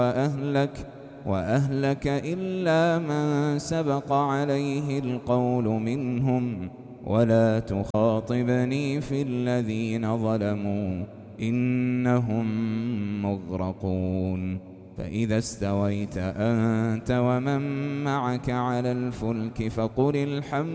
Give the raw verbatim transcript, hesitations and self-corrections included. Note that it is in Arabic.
وأهلك, وأهلك إلا من سبق عليه القول منهم ولا تخاطبني في الذين ظلموا إنهم مغرقون. فإذا استويت أنت ومن معك على الفلك فقل الحمد